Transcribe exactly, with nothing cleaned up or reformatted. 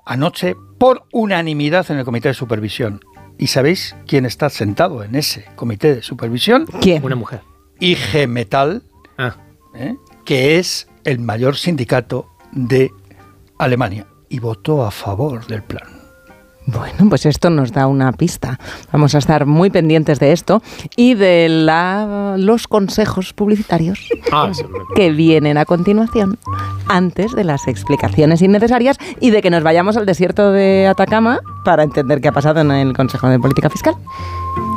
anoche por unanimidad en el Comité de Supervisión. ¿Y sabéis quién está sentado en ese Comité de Supervisión? ¿Quién? Una mujer. I G Metall, Ah. ¿eh? que es el mayor sindicato de Alemania, y votó a favor del plan. Bueno, pues esto nos da una pista. Vamos a estar muy pendientes de esto y de la, los consejos publicitarios Ah, sí. que vienen a continuación, antes de las explicaciones innecesarias y de que nos vayamos al desierto de Atacama para entender qué ha pasado en el Consejo de Política Fiscal.